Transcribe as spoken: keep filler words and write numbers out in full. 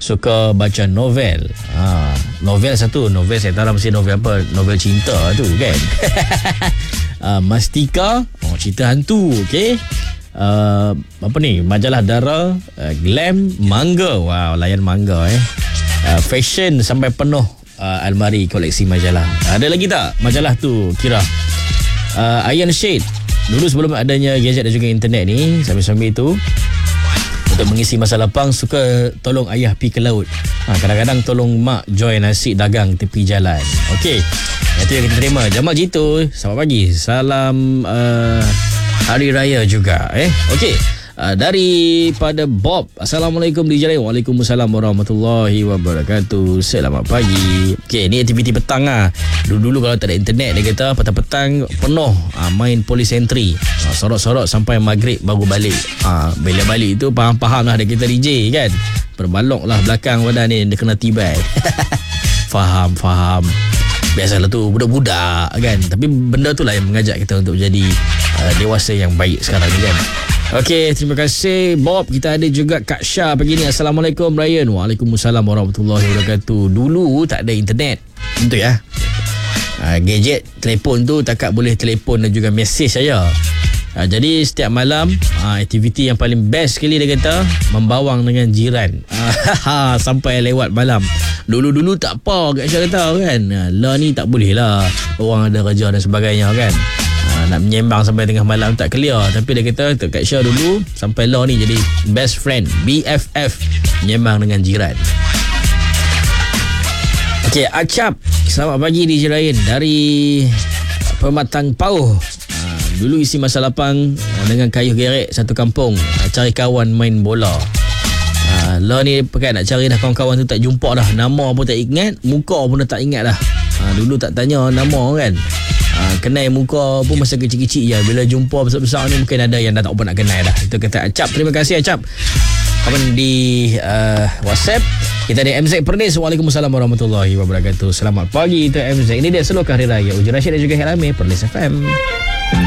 suka baca novel. Ha, novel satu, novel saya tahu mesti novel apa, novel cinta tu kan. uh, Mastika, oh, cerita hantu, okey. Uh, apa ni, majalah Dara, uh, Glam, manga. Wow, layan manga eh. Uh, fashion sampai penuh uh, almari koleksi majalah. Ada lagi tak majalah tu Kira? Uh, Iron Shade. Dulu sebelum adanya gadget dan juga internet ni, sambil-sambil tu untuk mengisi masa lapang suka tolong ayah pi ke laut. Ha, kadang-kadang tolong mak join nasi dagang tepi jalan. Okey, itu yang kita terima. Jamal Jitu, selamat pagi. Salam uh, Hari Raya juga eh. Okey, uh, daripada Bob, Assalamualaikum D J. Waalaikumsalam warahmatullahi wabarakatuh. Selamat pagi. Okey, ni aktiviti petang lah. Dulu-dulu kalau tak ada internet, dia kata petang-petang penuh uh, main polis entry, uh, sorok-sorok sampai maghrib baru balik. uh, Bila balik tu faham-faham lah dia kata D J kan, berbalok lah belakang badan ni, dia kena tibai. Faham-faham. Biasalah tu budak-budak kan. Tapi benda tu lah yang mengajak kita untuk jadi uh, dewasa yang baik sekarang ni kan. Okey, terima kasih Bob. Kita ada juga Kak Syah pagi ni. Assalamualaikum Brian. Waalaikumsalam warahmatullahi wabarakatuh. Dulu tak ada internet, tentu ya. Uh, gadget, telefon tu takat boleh telefon dan juga mesej saya. Uh, jadi setiap malam uh, aktiviti yang paling best sekali dia kata membawang dengan jiran. Uh, sampai lewat malam. Dulu-dulu tak apa Kak Syah kata kan. Uh, lah ni tak boleh lah, orang ada kerja dan sebagainya kan. Uh, nak menyembang sampai tengah malam tak clear. Tapi dia kata Kak Syah dulu sampai lah ni jadi best friend, B F F, menyembang dengan jiran. Okey, Acap, selamat pagi D J Ryan dari Pematang Pauh. Ha, dulu isi masa lapang dengan kayuh gerek satu kampung, cari kawan main bola. Ha, lah ni pakai nak cari dah kawan-kawan tu tak jumpa dah, nama pun tak ingat, muka pun dah tak ingat dah. Ha, dulu tak tanya nama kan. Ha, kenal muka pun masa kecil-kecil je. Bila jumpa besar-besar ni mungkin ada yang dah tak apa nak kenal dah. Itu kata Acap. Terima kasih Acap. Komen di uh, WhatsApp kita ada M Z Pernis. Waalaikumsalam warahmatullahi wabarakatuh. Selamat pagi itu M Z. Ini dia Seluruh Hari Raya Uji Rashid dan juga Helami Pernis F M.